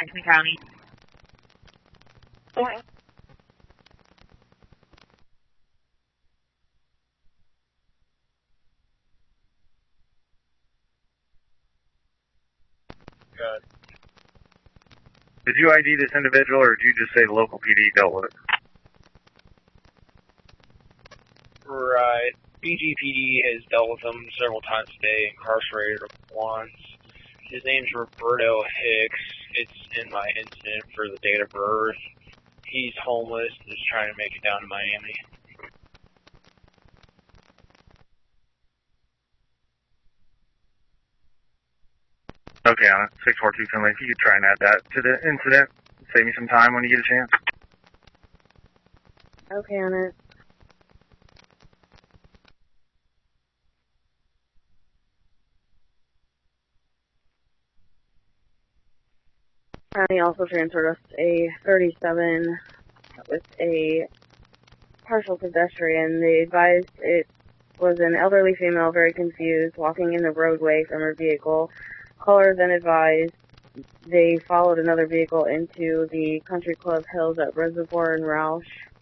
Jackson County. Okay. Good. Did you ID this individual, or did you just say the local PD dealt with it? Right. BGPD has dealt with him several times today, incarcerated him once. His name's Roberto Hicks. It's in my incident for the date of birth. He's homeless and is trying to make it down to Miami. Okay, on it. 642 Finley, if you could try and add that to the incident, save me some time when you get a chance. Okay, on it. County also transferred us a 37 with a partial pedestrian. They advised it was an elderly female, very confused, walking in the roadway from her vehicle. Caller then advised they followed another vehicle into the Country Club Hills at Reservoir and Roush.